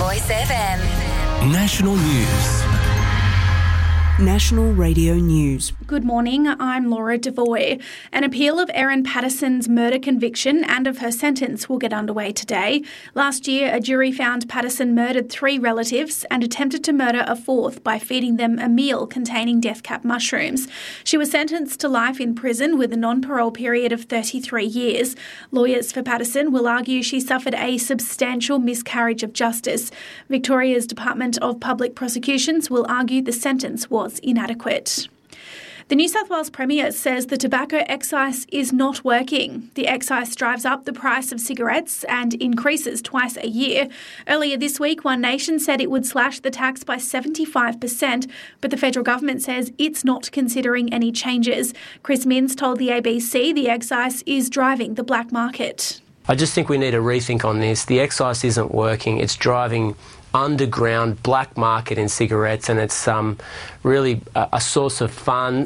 Voice FM. National News. National Radio News. Good morning, I'm Laura Devoy. An appeal of Erin Patterson's murder conviction and of her sentence will get underway today. Last year, a jury found Patterson murdered 3 relatives and attempted to murder a 4th by feeding them a meal containing death cap mushrooms. She was sentenced to life in prison with a non-parole period of 33 years. Lawyers for Patterson will argue she suffered a substantial miscarriage of justice. Victoria's Department of Public Prosecutions will argue the sentence was inadequate. The New South Wales Premier says the tobacco excise is not working. The excise drives up the price of cigarettes and increases twice a year. Earlier this week, One Nation said it would slash the tax by 75%, but the federal government says it's not considering any changes. Chris Minns told the ABC the excise is driving the black market. I just think we need a rethink on this. The excise isn't working. It's driving underground black market in cigarettes, and it's really a source of funding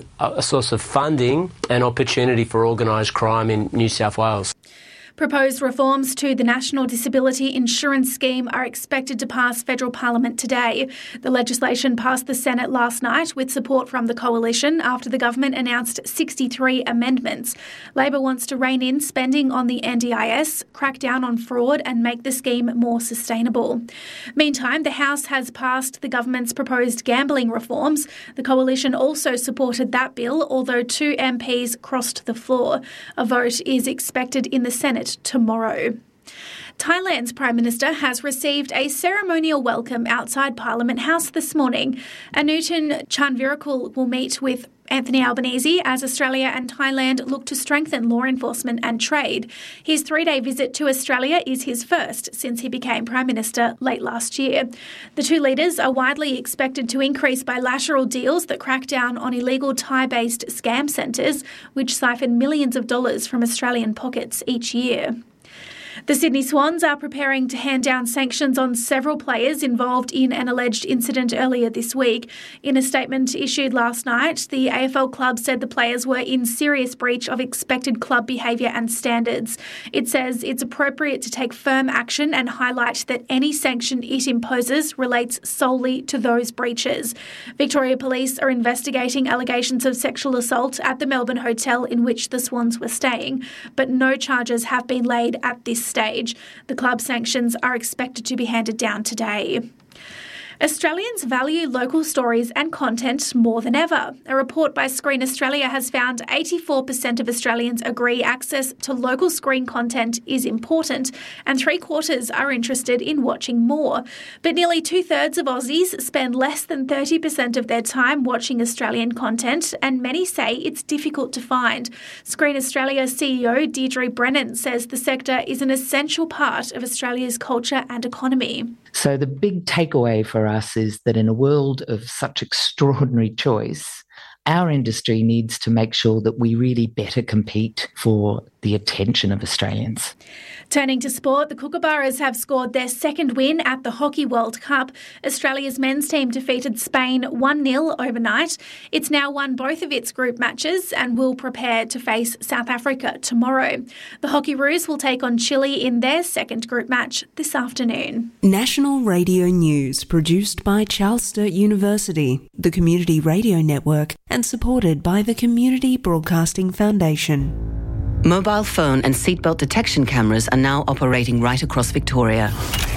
and opportunity for organised crime in New South Wales. Proposed reforms to the National Disability Insurance Scheme are expected to pass federal parliament today. The legislation passed the Senate last night with support from the coalition after the government announced 63 amendments. Labor wants to rein in spending on the NDIS, crack down on fraud and make the scheme more sustainable. Meantime, the House has passed the government's proposed gambling reforms. The coalition also supported that bill, although 2 MPs crossed the floor. A vote is expected in the Senate tomorrow. Thailand's Prime Minister has received a ceremonial welcome outside Parliament House this morning. Anutin Chanvirakul will meet with Anthony Albanese as Australia and Thailand look to strengthen law enforcement and trade. His 3-day visit to Australia is his first since he became Prime Minister late last year. The two leaders are widely expected to increase bilateral deals that crack down on illegal Thai-based scam centres, which siphon millions of dollars from Australian pockets each year. The Sydney Swans are preparing to hand down sanctions on several players involved in an alleged incident earlier this week. In a statement issued last night, the AFL club said the players were in serious breach of expected club behaviour and standards. It says it's appropriate to take firm action and highlight that any sanction it imposes relates solely to those breaches. Victoria Police are investigating allegations of sexual assault at the Melbourne hotel in which the Swans were staying, but no charges have been laid at this stage. The club sanctions are expected to be handed down today. Australians value local stories and content more than ever. A report by Screen Australia has found 84% of Australians agree access to local screen content is important, and 3/4 are interested in watching more. But nearly 2/3 of Aussies spend less than 30% of their time watching Australian content, and many say it's difficult to find. Screen Australia CEO Deirdre Brennan says the sector is an essential part of Australia's culture and economy. So the big takeaway for us is that in a world of such extraordinary choice, our industry needs to make sure that we really better compete for the attention of Australians. Turning to sport, the Kookaburras have scored their second win at the Hockey World Cup. Australia's men's team defeated Spain 1-0 overnight. It's now won both of its group matches and will prepare to face South Africa tomorrow. The Hockeyroos will take on Chile in their second group match this afternoon. National Radio News, produced by Charles Sturt University, the Community Radio Network, and supported by the Community Broadcasting Foundation. Mobile phone and seatbelt detection cameras are now operating right across Victoria.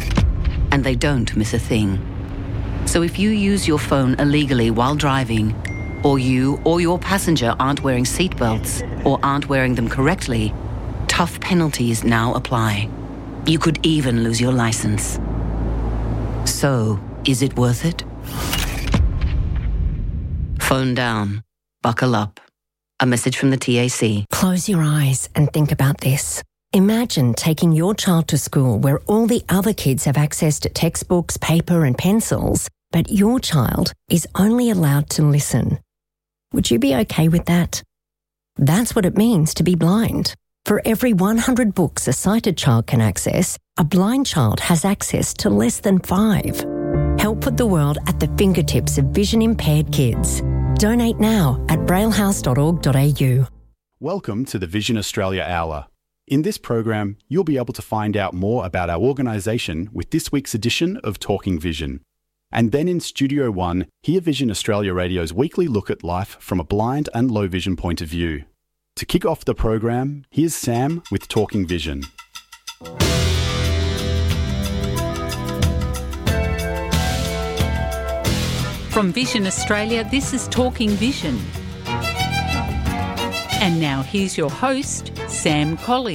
And they don't miss a thing. So if you use your phone illegally while driving, or you or your passenger aren't wearing seatbelts or aren't wearing them correctly, tough penalties now apply. You could even lose your license. So, is it worth it? Phone down. Buckle up. A message from the TAC. Close your eyes and think about this. Imagine taking your child to school where all the other kids have access to textbooks, paper and pencils, but your child is only allowed to listen. Would you be okay with that? That's what it means to be blind. For every 100 books a sighted child can access, a blind child has access to less than 5. Help put the world at the fingertips of vision-impaired kids. Donate now at braillehouse.org.au. Welcome to the Vision Australia Hour. In this program, you'll be able to find out more about our organisation with this week's edition of Talking Vision. And then in Studio One, hear Vision Australia Radio's weekly look at life from a blind and low vision point of view. To kick off the program, here's Sam with Talking Vision. From Vision Australia, this is Talking Vision. And now here's your host, Sam Colley.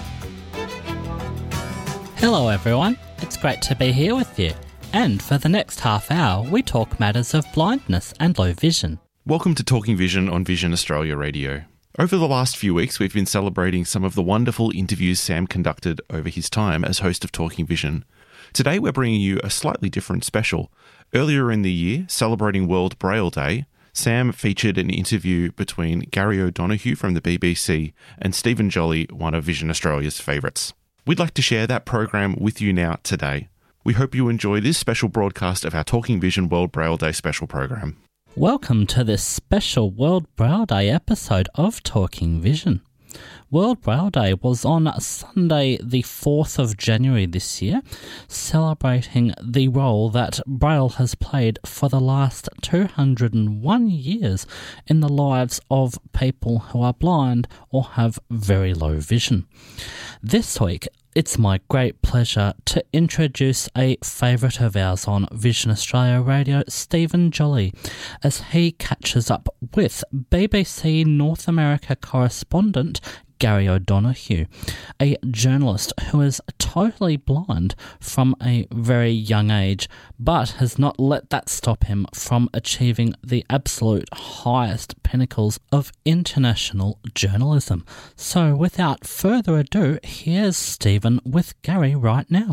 Hello everyone, it's great to be here with you. And for the next half hour, we talk matters of blindness and low vision. Welcome to Talking Vision on Vision Australia Radio. Over the last few weeks, we've been celebrating some of the wonderful interviews Sam conducted over his time as host of Talking Vision. Today, we're bringing you a slightly different special. Earlier in the year, celebrating World Braille Day, Sam featured an interview between Gary O'Donoghue from the BBC and Stephen Jolly, one of Vision Australia's favourites. We'd like to share that program with you now today. We hope you enjoy this special broadcast of our Talking Vision World Braille Day special program. Welcome to this special World Braille Day episode of Talking Vision. World Braille Day was on Sunday the 4th of January this year, celebrating the role that Braille has played for the last 201 years in the lives of people who are blind or have very low vision. This week, it's my great pleasure to introduce a favourite of ours on Vision Australia Radio, Stephen Jolly, as he catches up with BBC North America correspondent Gary O'Donoghue, a journalist who is totally blind from a very young age, but has not let that stop him from achieving the absolute highest pinnacles of international journalism. So without further ado, here's Stephen with Gary right now.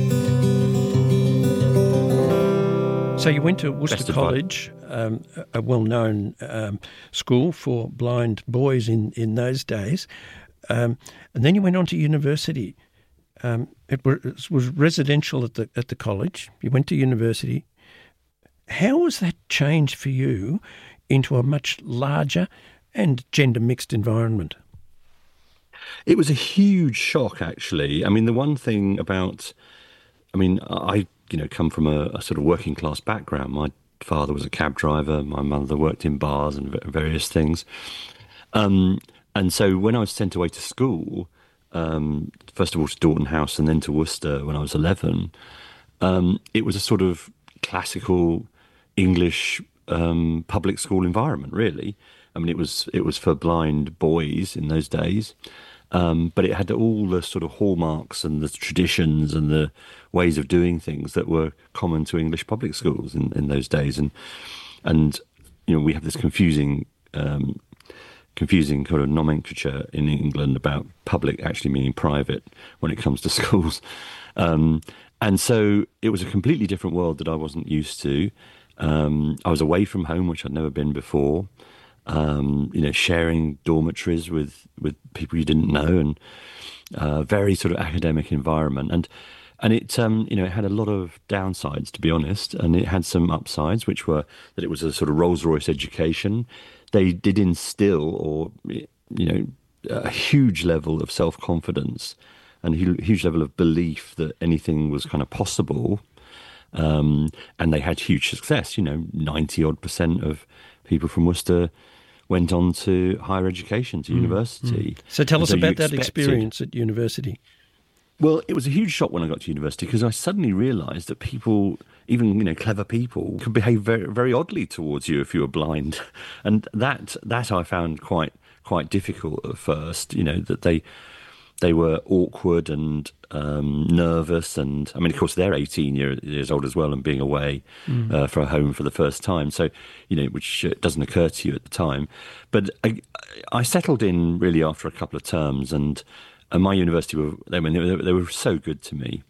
So you went to Worcester College, a well-known school for blind boys in those days, and then you went on to university. It was residential at the college. You went to university. How was that changed for you into a much larger and gender-mixed environment? It was a huge shock, actually. I mean, the one thing about... I come from a sort of working class background. My father was a cab driver. My mother worked in bars and various things. And so when I was sent away to school, first of all to Dorton House and then to Worcester when I was 11, it was a sort of classical English public school environment, really. I mean, it was for blind boys in those days. But it had all the sort of hallmarks and the traditions and the ways of doing things that were common to English public schools in those days. And we have this confusing kind of nomenclature in England about public actually meaning private when it comes to schools. And so it was a completely different world that I wasn't used to. I was away from home, which I'd never been before. Sharing dormitories with people you didn't know, and very sort of academic environment. And it, it had a lot of downsides, to be honest, and it had some upsides, which were that it was a sort of Rolls-Royce education. They did instill, a huge level of self-confidence and a huge level of belief that anything was kind of possible. And they had huge success. 90-odd% of people from Worcester went on to higher education, to university. So tell us about that experience at university. Well, it was a huge shock when I got to university because I suddenly realised that people, even clever people, could behave very, very oddly towards you if you were blind, and that I found quite difficult at first. That they were awkward and nervous, and I mean, of course, they're 18 years old as well, and being away for a home for the first time. So, which doesn't occur to you at the time. But I settled in really after a couple of terms, and my university they were so good to me.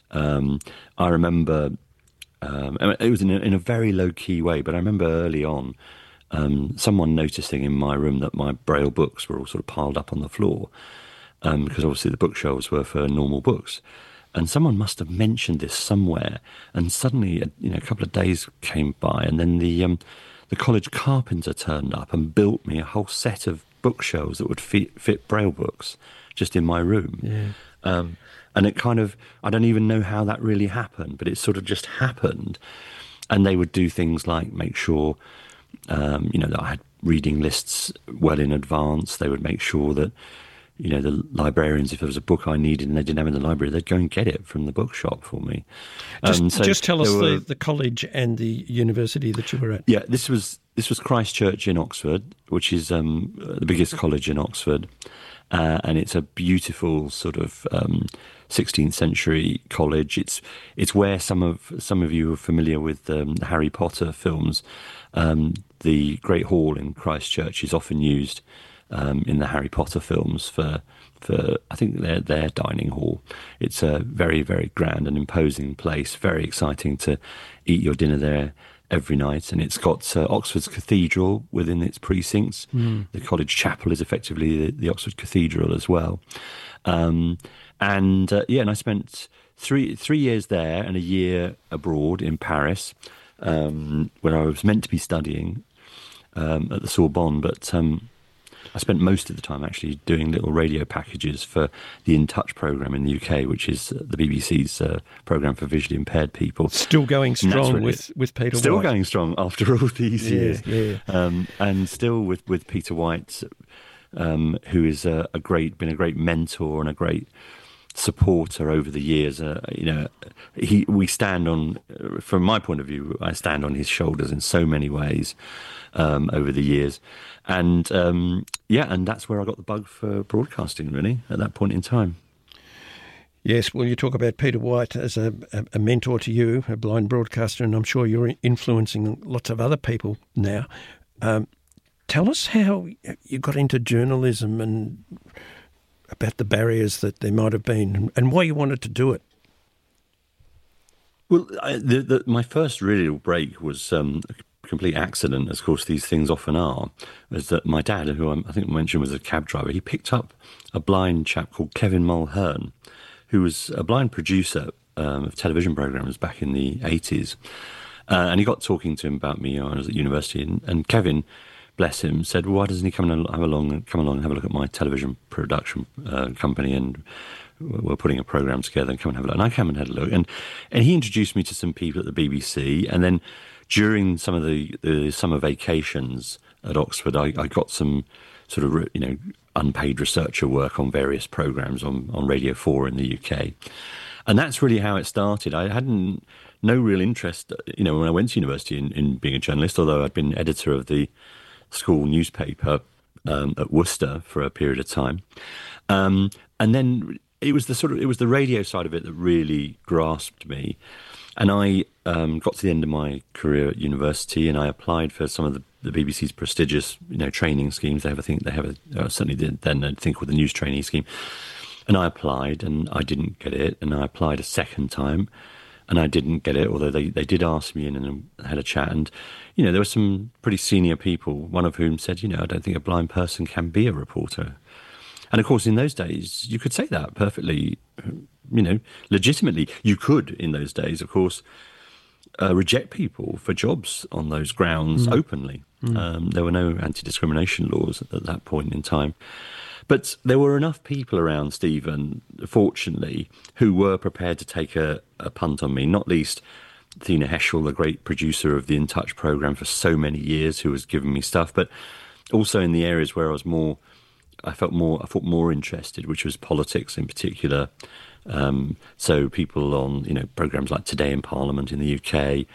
I remember it was in a very low key way, but I remember early on someone noticing in my room that my Braille books were all sort of piled up on the floor. Because obviously the bookshelves were for normal books. And someone must have mentioned this somewhere. And suddenly, a couple of days came by, and then the college carpenter turned up and built me a whole set of bookshelves that would fit Braille books. just in my room. Yeah. And it kind of, I don't even know how that really happened, but it sort of just happened. And they would do things like make sure, that I had reading lists well in advance. They would make sure that, the librarians, if there was a book I needed and they didn't have it in the library, they'd go and get it from the bookshop for me. Just tell us the college and the university that you were at. Yeah, this was Christ Church in Oxford, which is the biggest college in Oxford. And it's a beautiful sort of 16th century college. It's where some of you are familiar with the Harry Potter films. The Great Hall in Christ Church is often used in the Harry Potter films for I think their dining hall. It's a very, very grand and imposing place. Very exciting to eat your dinner there every night, and it's got Oxford's Cathedral within its precincts. The college chapel is effectively the Oxford Cathedral as well. And I spent three years there and a year abroad in Paris, where I was meant to be studying at the Sorbonne, but I spent most of the time actually doing little radio packages for the In Touch programme in the UK, which is the BBC's programme for visually impaired people. Still going strong with Peter White. Still going strong after all these years. Yeah. And still with Peter White, who is been a great mentor and a great supporter over the years. We stand on, from my point of view, I stand on his shoulders in so many ways over the years. And and that's where I got the bug for broadcasting, really, at that point in time. Yes, well, you talk about Peter White as a mentor to you, a blind broadcaster, and I'm sure you're influencing lots of other people now. Tell us how you got into journalism and about the barriers that there might have been and why you wanted to do it. Well, my first real break was a complete accident, as of course these things often are. Was that my dad, who I think I mentioned was a cab driver, he picked up a blind chap called Kevin Mulhern, who was a blind producer of television programmes back in the 80s. And he got talking to him about me when I was at university, and Kevin, bless him, said, well, why doesn't he come along and have a look at my television production company, and we're putting a programme together, and come and have a look. And I came and had a look, and he introduced me to some people at the BBC, and then during some of the summer vacations at Oxford, I got some sort of unpaid researcher work on various programmes on Radio 4 in the UK. And that's really how it started. I hadn't no real interest, when I went to university in being a journalist, although I'd been editor of the school newspaper at Worcester for a period of time. And then it was the radio side of it that really grasped me. And I got to the end of my career at university, and I applied for some of the BBC's prestigious, training schemes. Certainly did then, I think, with the news trainee scheme. And I applied, and I didn't get it. And I applied a second time, and I didn't get it, although they did ask me in and had a chat. And, there were some pretty senior people, one of whom said, I don't think a blind person can be a reporter. And, of course, in those days, you could say that perfectly, legitimately. You could, in those days, of course, reject people for jobs on those grounds openly. There were no anti-discrimination laws at that point in time. But there were enough people around, Stephen, fortunately, who were prepared to take a punt on me, not least Thina Heschel, the great producer of the In Touch programme for so many years, who was giving me stuff, but also in the areas where I felt more interested, which was politics in particular. So people on, programmes like Today in Parliament in the UK,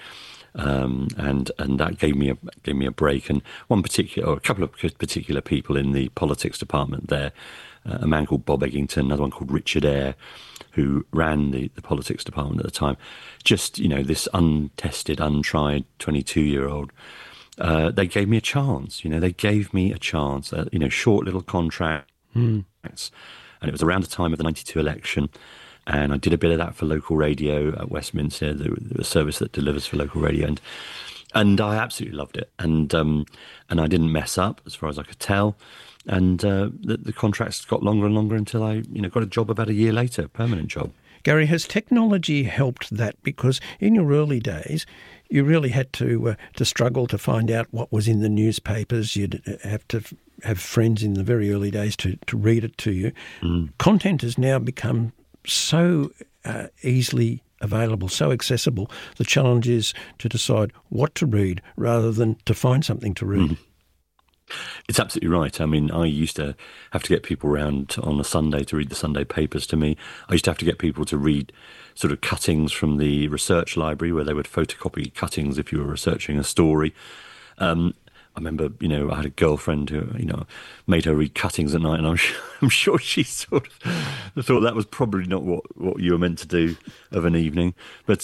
and that gave me a break. And a couple of particular people in the politics department there, a man called Bob Eggington, another one called Richard Eyre, who ran the politics department at the time. Just, this untested, untried 22-year-old. They gave me a chance. They gave me a chance. Short little contracts, and it was around the time of the 92 election. And I did a bit of that for local radio at Westminster, the service that delivers for local radio, and I absolutely loved it. And I didn't mess up as far as I could tell. And the contracts got longer and longer until I got a job about a year later, a permanent job. Gary, has technology helped that? Because in your early days, you really had to struggle to find out what was in the newspapers. You'd have to have friends in the very early days to read it to you. Content has now become so easily available, so accessible. The challenge is to decide what to read rather than to find something to read. It's absolutely right. I mean, I used to have to get people around on a Sunday to read the Sunday papers to me. I used to have to get people to read sort of cuttings from the research library where they would photocopy cuttings if you were researching a story. I remember, I had a girlfriend who, made her read cuttings at night, and I'm sure she sort of thought that was probably not what you were meant to do of an evening. But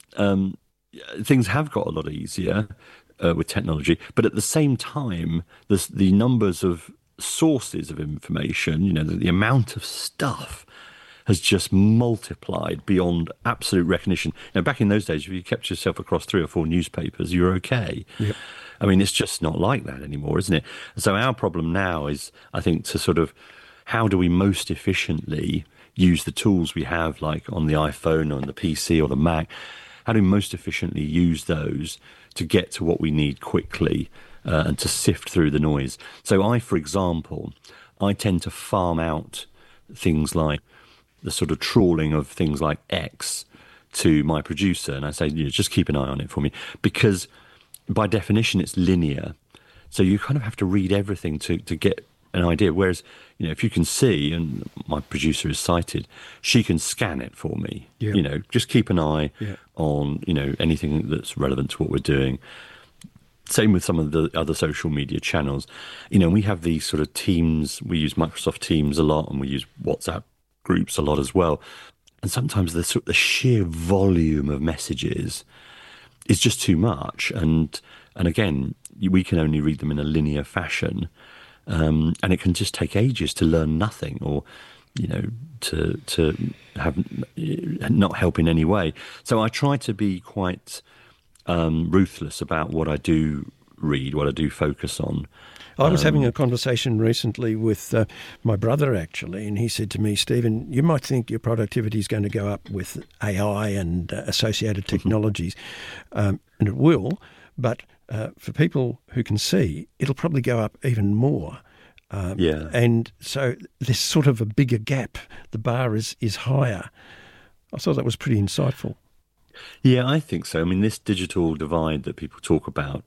things have got a lot easier with technology, but at the same time, the numbers of sources of information, the amount of stuff has just multiplied beyond absolute recognition. Back in those days, if you kept yourself across 3 or 4 newspapers, you were okay. Yep. I mean, it's just not like that anymore, isn't it? So our problem now is, I think, to sort of how do we most efficiently use the tools we have, like on the iPhone or on the PC or the Mac, how do we most efficiently use those to get to what we need quickly and to sift through the noise. So for example, I tend to farm out things like the sort of trawling of things like X to my producer, and I say, just keep an eye on it for me, because by definition it's linear. So you kind of have to read everything to get an idea. Whereas, if you can see, and my producer is sighted, she can scan it for me. Yeah. Just keep an eye on, anything that's relevant to what we're doing. Same with some of the other social media channels. We have these sort of teams. We use Microsoft Teams a lot, and we use WhatsApp groups a lot as well. And sometimes the sheer volume of messages is just too much. And again, we can only read them in a linear fashion. And it can just take ages to learn nothing, or to have not help in any way. So I try to be quite ruthless about what I do read, what I do focus on. I was having a conversation recently with my brother, actually, and he said to me, Stephen, you might think your productivity is going to go up with AI and associated technologies, and it will, but for people who can see, it'll probably go up even more. And so there's sort of a bigger gap. The bar is higher. I thought that was pretty insightful. Yeah, I think so. I mean, this digital divide that people talk about,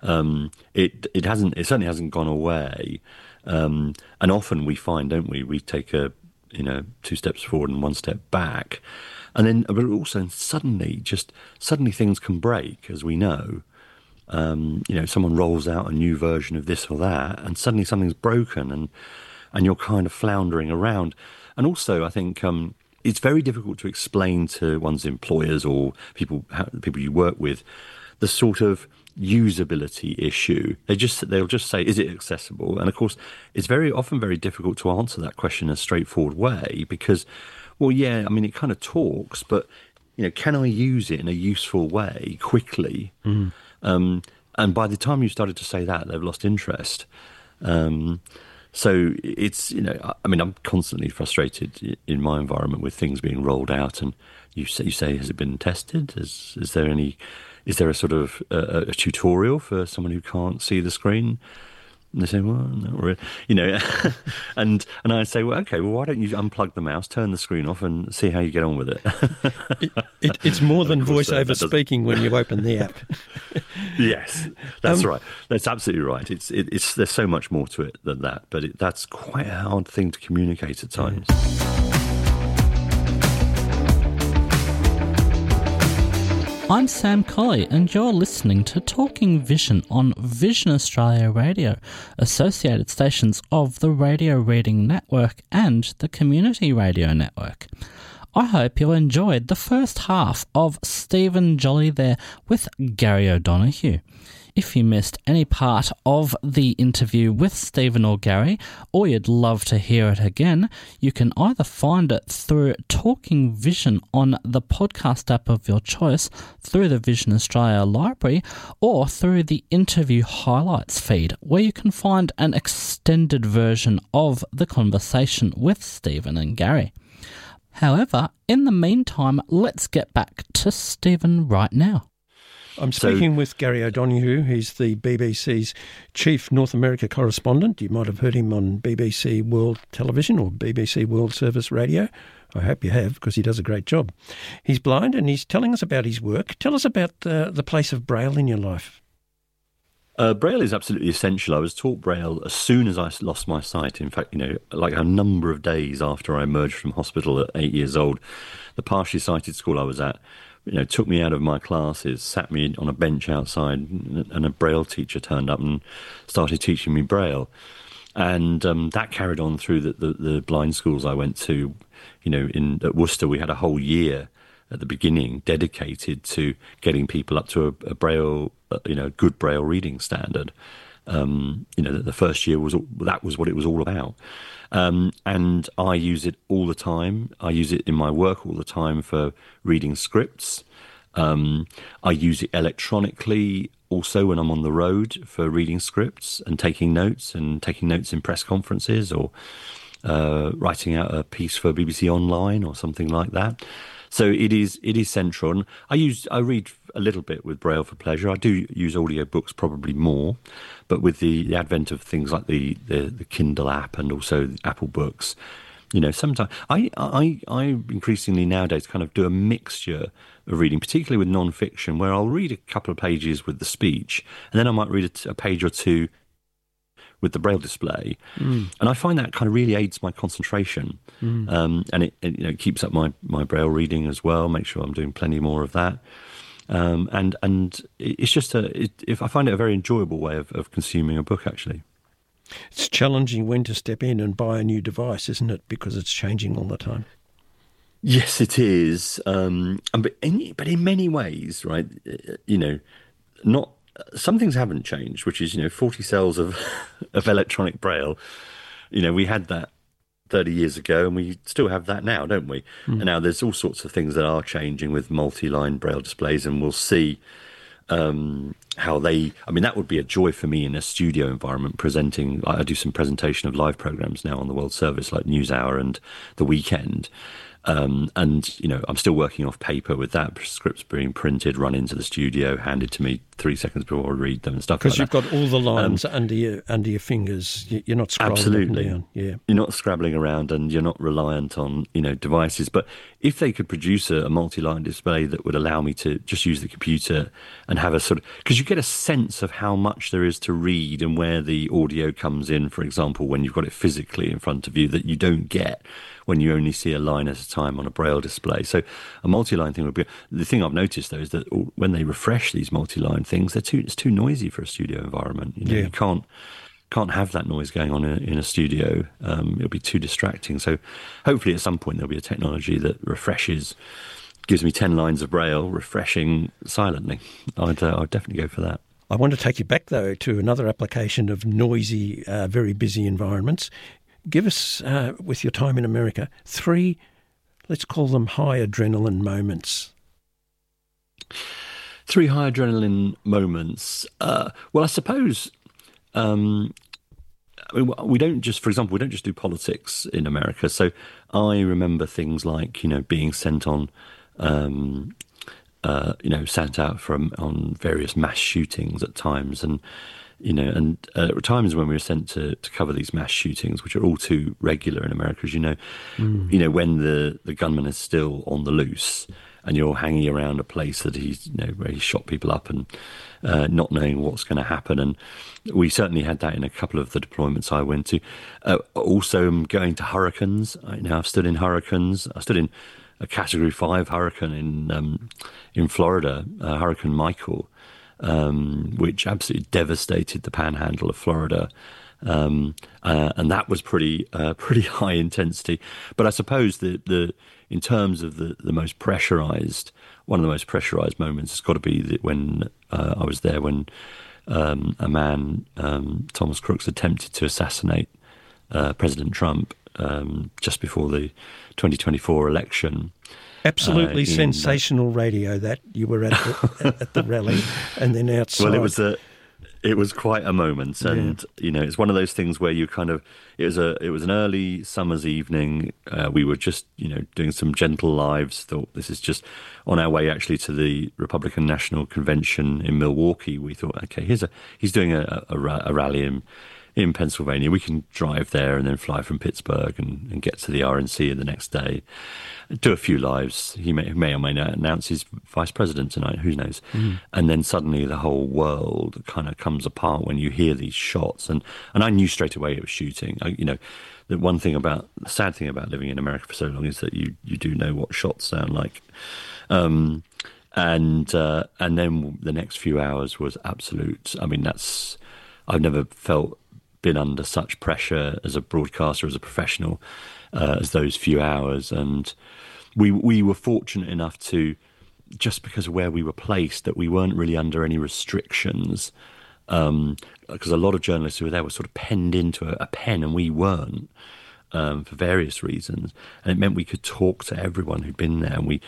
it certainly hasn't gone away. And often we find, don't we, we take 2 steps forward and 1 step back. And then, but also suddenly things can break, as we know. Someone rolls out a new version of this or that, and suddenly something's broken, and you're kind of floundering around. And also, I think it's very difficult to explain to one's employers or people you work with the sort of usability issue. They'll just say, is it accessible? And of course, it's very often very difficult to answer that question in a straightforward way because, well, yeah, I mean, it kind of talks, but can I use it in a useful way quickly? And by the time you started to say that, they've lost interest. So it's, I mean, I'm constantly frustrated in my environment with things being rolled out, and you say, has it been tested? Is there a sort of a tutorial for someone who can't see the screen? And they say, well, not really, and I say, well, okay, well, why don't you unplug the mouse, turn the screen off, and see how you get on with it? It's more than voiceover speaking when you open the app. Yes, that's right. That's absolutely right. It's there's so much more to it than that, but that's quite a hard thing to communicate at times. I'm Sam Colley, and you're listening to Talking Vision on Vision Australia Radio, associated stations of the Radio Reading Network and the Community Radio Network. I hope you enjoyed the first half of Stephen Jolly there with Gary O'Donoghue. If you missed any part of the interview with Stephen or Gary, or you'd love to hear it again, you can either find it through Talking Vision on the podcast app of your choice, through the Vision Australia library, or through the interview highlights feed, where you can find an extended version of the conversation with Stephen and Gary. However, in the meantime, let's get back to Stephen right now. I'm speaking with Gary O'Donoghue. He's the BBC's chief North America correspondent. You might have heard him on BBC World Television or BBC World Service Radio. I hope you have, because he does a great job. He's blind and he's telling us about his work. Tell us about the place of Braille in your life. Braille is absolutely essential. I was taught Braille as soon as I lost my sight. In fact, like a number of days after I emerged from hospital at 8 years old, the partially sighted school I was at, took me out of my classes, sat me on a bench outside, and a Braille teacher turned up and started teaching me Braille. And that carried on through the blind schools I went to. At Worcester, we had a whole year at the beginning dedicated to getting people up to a Braille, good Braille reading standard. The first year was what it was all about. And I use it all the time. I use it in my work all the time for reading scripts. I use it electronically also when I'm on the road for reading scripts and taking notes in press conferences or writing out a piece for BBC Online or something like that. So it is central. And I read a little bit with Braille for pleasure. I do use audiobooks probably more, but with the advent of things like the Kindle app and also the Apple Books, sometimes I increasingly nowadays kind of do a mixture of reading, particularly with non-fiction, where I'll read a couple of pages with the speech, and then I might read a page or two with the Braille display, and I find that kind of really aids my concentration, and it keeps up my Braille reading as well. Make sure I'm doing plenty more of that, and it's just I find it a very enjoyable way of consuming a book. Actually, it's challenging when to step in and buy a new device, isn't it? Because it's changing all the time. Yes, it is, but in many ways, right? Not. Some things haven't changed, which is 40 cells of electronic Braille. We had that 30 years ago, and we still have that now, don't we? And now there's all sorts of things that are changing with multi-line Braille displays, and we'll see how they. I mean, that would be a joy for me in a studio environment presenting. I do some presentation of live programs now on the World Service, like NewsHour and The Weekend. And I'm still working off paper with that. Scripts being printed, run into the studio, handed to me 3 seconds before I read them and stuff like that. Because you've got all the lines under your fingers. You're not scrolling absolutely up and down. Yeah. You're not scrabbling around, and you're not reliant on devices. But if they could produce a multi-line display that would allow me to just use the computer and have a sort of, because you get a sense of how much there is to read and where the audio comes in, for example, when you've got it physically in front of you, that you don't get when you only see a line at a time on a Braille display. So a multi-line thing would be... The thing I've noticed, though, is that when they refresh these multi-line things, it's too noisy for a studio environment. You can't have that noise going on in a studio. It'll be too distracting. So hopefully at some point there'll be a technology that refreshes, gives me 10 lines of Braille, refreshing silently. I'd definitely go for that. I want to take you back, though, to another application of noisy, very busy environments. Give us, with your time in America, 3, let's call them high adrenaline moments. 3 high adrenaline moments. Well, I suppose we don't just do politics in America. So I remember things like, being sent on, sent out on various mass shootings at times, and times when we were sent to cover these mass shootings, which are all too regular in America, as you know, when the gunman is still on the loose and you're hanging around a place that where he shot people up and not knowing what's going to happen. And we certainly had that in a couple of the deployments I went to. Also going to hurricanes. I've stood in hurricanes. I stood in a Category 5 hurricane in Florida, Hurricane Michael, which absolutely devastated the panhandle of Florida. And that was pretty high intensity. But I suppose that in terms of the most pressurized, one of the most pressurized moments has got to be when I was there when a man, Thomas Crooks, attempted to assassinate President Trump just before the 2024 election. Absolutely sensational radio that you were at the rally and then outside. Well, It was quite a moment, and it's one of those things where you kind of. It was an early summer's evening. We were just doing some gentle lives. Thought this is just on our way actually to the Republican National Convention in Milwaukee. We thought, okay, he's doing a rally in Pennsylvania. We can drive there and then fly from Pittsburgh and get to the RNC the next day. Do a few lives. He may or may not announce he's vice president tonight. Who knows? And then suddenly the whole world kind of comes apart when you hear these shots. And I knew straight away it was shooting. The sad thing about living in America for so long is that you do know what shots sound like. And then the next few hours was absolute. I mean, I've never been under such pressure as a broadcaster, as a professional, as those few hours. And we were fortunate enough to, just because of where we were placed, that we weren't really under any restrictions, because a lot of journalists who were there were sort of penned into a pen, and we weren't, for various reasons. And it meant we could talk to everyone who'd been there. And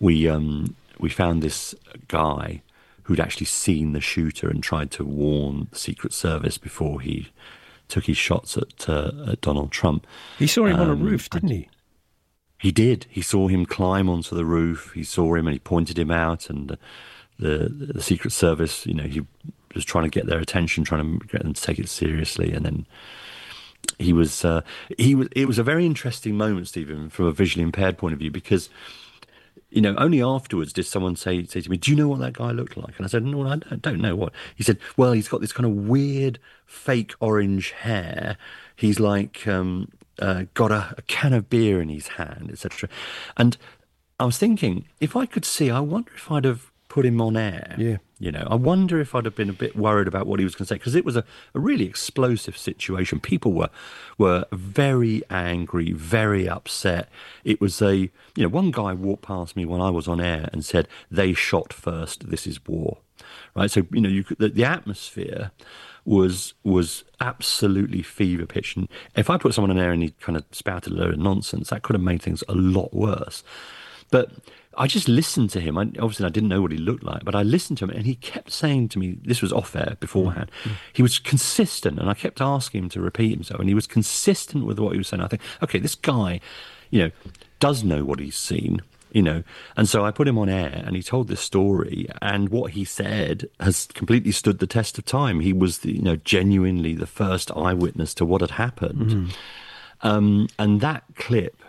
we found this guy who'd actually seen the shooter and tried to warn the Secret Service before he took his shots at Donald Trump. He saw him on a roof, didn't he? He did. He saw him climb onto the roof. He saw him and he pointed him out. And the Secret Service, he was trying to get their attention, trying to get them to take it seriously. And then it was a very interesting moment, Stephen, from a visually impaired point of view, because only afterwards did someone say to me, "Do you know what that guy looked like?" And I said, "No, I don't know what." He said, "Well, he's got this kind of weird fake orange hair. He's like got a can of beer in his hand, etc." And I was thinking, if I could see, I wonder if I'd have put him on air. Yeah. I wonder if I'd have been a bit worried about what he was going to say, because it was a really explosive situation. People were very angry, very upset. It was one guy walked past me when I was on air and said, "They shot first, this is war." Right? So, the atmosphere was absolutely fever pitch. And if I put someone on air and he kind of spouted a load of nonsense, that could have made things a lot worse. But I just listened to him. Obviously, I didn't know what he looked like, but I listened to him, and he kept saying to me, this was off air beforehand, he was consistent, and I kept asking him to repeat himself, and he was consistent with what he was saying. I think, okay, this guy, does know what he's seen, and so I put him on air, and he told this story, and what he said has completely stood the test of time. He was, genuinely the first eyewitness to what had happened. And that clip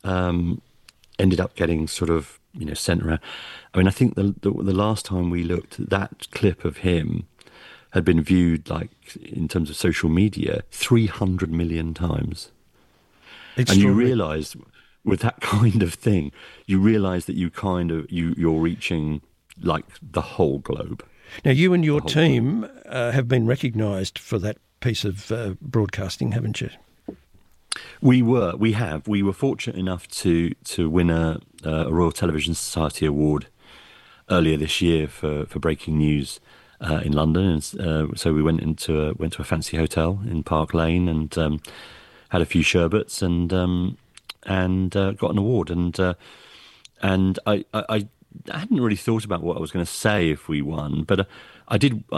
ended up getting sort of, sent around. I mean, I think the last time we looked, that clip of him had been viewed, like, in terms of social media, 300 million times. And you realise, with that kind of thing, you realise that you're reaching, like, the whole globe. Now, you and your team have been recognised for that piece of broadcasting, haven't you? We were fortunate enough to win a Royal Television Society award earlier this year for breaking news in London, and so we went to a fancy hotel in Park Lane and had a few sherbets and got an award. And I hadn't really thought about what I was going to say if we won, but I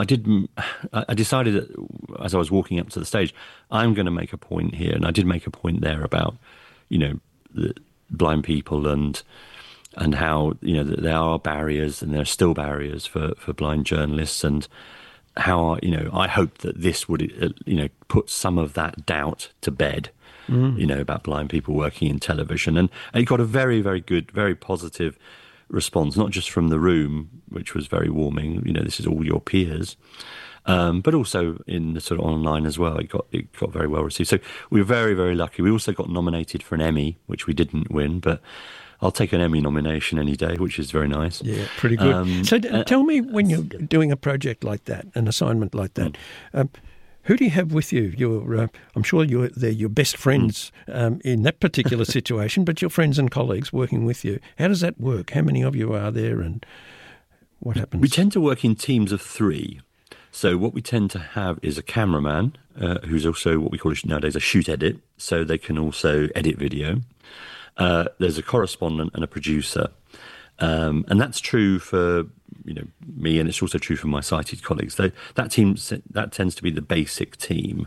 decided that as I was walking up to the stage, I'm going to make a point here, and I did make a point there about, the blind people and how, there are barriers, and there are still barriers for blind journalists, and how, I hope that this would, put some of that doubt to bed, about blind people working in television. And it got a very, very good, very positive response, not just from the room, which was very warming, this is all your peers, but also in the sort of online as well. It got very well received. So we were very, very lucky. We also got nominated for an Emmy, which we didn't win, but I'll take an Emmy nomination any day, which is very nice. Yeah, pretty good. So tell me, when you're doing a project like that, an assignment like that, who do you have with you? I'm sure they're your best friends in that particular situation, but your friends and colleagues working with you. How does that work? How many of you are there, and what happens? We tend to work in teams of 3. So what we tend to have is a cameraman, who's also what we call nowadays a shoot edit, so they can also edit video. There's a correspondent and a producer. And that's true for, me, and it's also true for my sighted colleagues. That tends to be the basic team.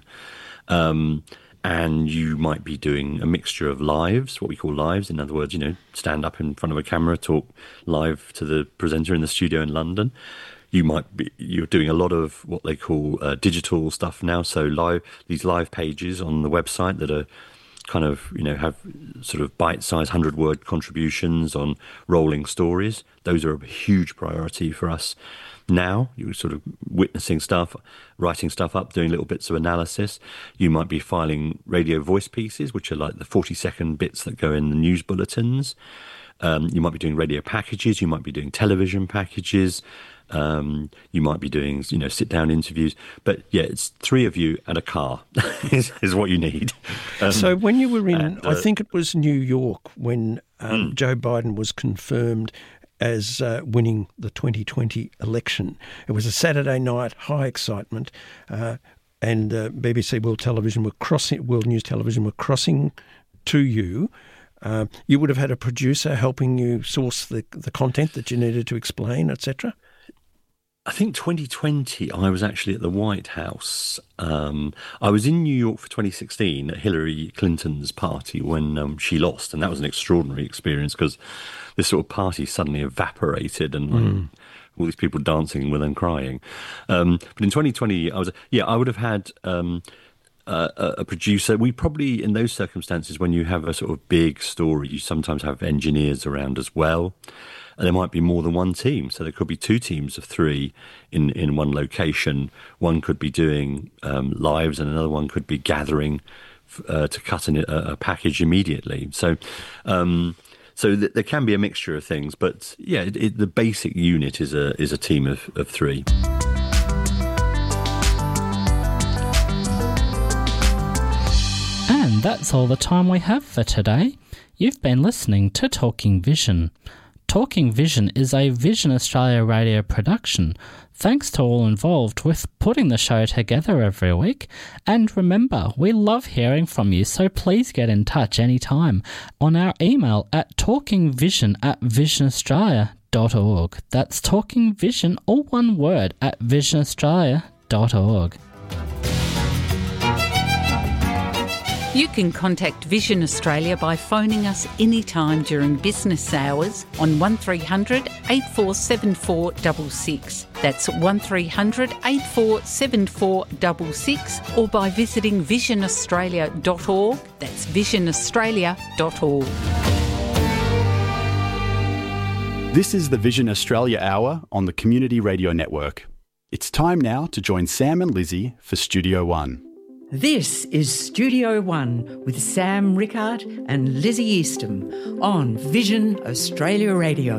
And you might be doing a mixture of lives, what we call lives. In other words, stand up in front of a camera, talk live to the presenter in the studio in London. You're doing a lot of what they call digital stuff now. So these live pages on the website that are kind of, have sort of bite-sized 100-word contributions on rolling stories. Those are a huge priority for us. Now you're sort of witnessing stuff, writing stuff up, doing little bits of analysis. You might be filing radio voice pieces, which are like the 40-second bits that go in the news bulletins. You might be doing radio packages. You might be doing television packages. You might be doing, sit-down interviews. But yeah, it's 3 of you and a car is what you need. So when you were in, I think it was New York, when Joe Biden was confirmed as winning the 2020 election. It was a Saturday night, high excitement, and BBC World News Television were crossing to you. You would have had a producer helping you source the content that you needed to explain, etc.? I think 2020, I was actually at the White House. I was in New York for 2016 at Hillary Clinton's party when she lost, and that was an extraordinary experience because this sort of party suddenly evaporated and all these people dancing with them crying. But in 2020, I would have had a producer. We probably, in those circumstances, when you have a sort of big story, you sometimes have engineers around as well. And there might be more than one team. So there could be 2 teams of 3 in one location. One could be doing lives and another one could be gathering to cut in a package immediately. So there can be a mixture of things. But yeah, the basic unit is a team of 3. And that's all the time we have for today. You've been listening to Talking Vision. Talking Vision is a Vision Australia radio production. Thanks to all involved with putting the show together every week. And remember, we love hearing from you, so please get in touch anytime on our email at talkingvision@visionaustralia.org. That's talkingvision, all one word, at visionaustralia.org. You can contact Vision Australia by phoning us anytime during business hours on 1300 847466. That's 1300 847466, or by visiting visionaustralia.org. That's visionaustralia.org. This is the Vision Australia Hour on the Community Radio Network. It's time now to join Sam and Lizzie for Studio One. This is Studio One with Sam Rickard and Lizzie Eastham on Vision Australia Radio.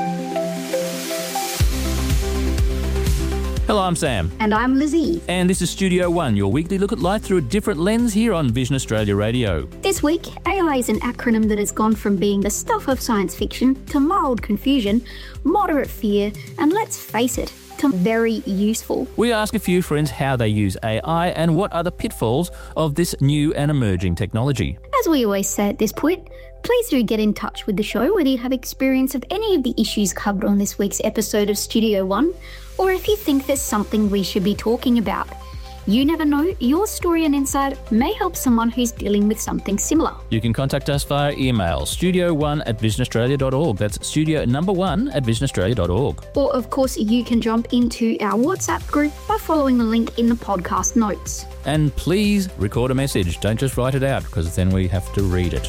Hello, I'm Sam. And I'm Lizzie. And this is Studio One, your weekly look at life through a different lens here on Vision Australia Radio. This week, AI is an acronym that has gone from being the stuff of science fiction to mild confusion, moderate fear, and let's face it, to very useful. We ask a few friends how they use AI and what are the pitfalls of this new and emerging technology. As we always say at this point, please do get in touch with the show whether you have experience of any of the issues covered on this week's episode of Studio One, or if you think there's something we should be talking about. You never know, your story and insight may help someone who's dealing with something similar. You can contact us via email, studio1@visionaustralia.org. That's studio1@visionaustralia.org. Or, of course, you can jump into our WhatsApp group by following the link in the podcast notes. And please record a message. Don't just write it out, because then we have to read it.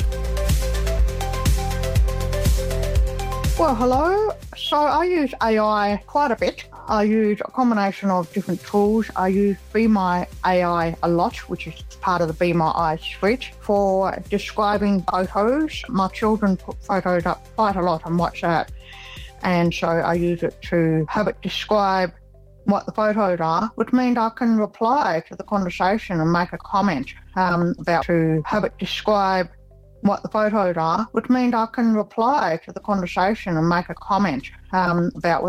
Well, hello. So I use AI quite a bit. I use a combination of different tools. I use Be My AI a lot, which is part of the Be My AI suite, for describing photos. My children put photos up quite a lot on WhatsApp, and so I use it to have it describe what the photos are, which means I can reply to the conversation and make a comment about to have it describe what the photos are, which means I can reply to the conversation and make a comment about